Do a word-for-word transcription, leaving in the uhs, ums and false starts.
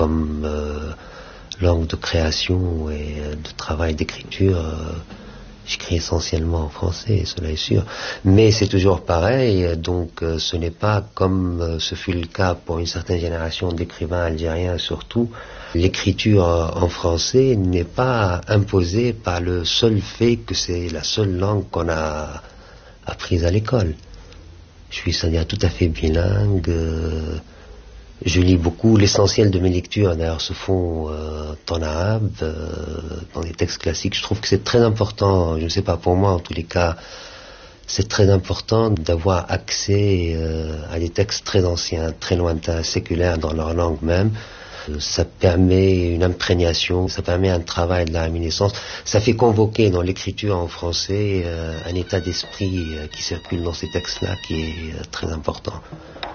comme euh, langue de création et de travail d'écriture, euh, j'écris essentiellement en français, cela est sûr. Mais c'est toujours pareil, donc euh, ce n'est pas comme euh, ce fut le cas pour une certaine génération d'écrivains algériens surtout. L'écriture en français n'est pas imposée par le seul fait que c'est la seule langue qu'on a apprise à l'école. Je suis, c'est-à-dire, tout à fait bilingue. Euh, je lis beaucoup. L'essentiel de mes lectures, d'ailleurs, se font euh, en arabe, euh, dans des textes classiques. Je trouve que c'est très important. Je ne sais pas, pour moi, en tous les cas, c'est très important d'avoir accès euh, à des textes très anciens, très lointains, séculaires dans leur langue même. Ça permet une imprégnation, ça permet un travail de la réminiscence. Ça fait convoquer dans l'écriture en français euh, un état d'esprit euh, qui circule dans ces textes-là qui est euh, très important.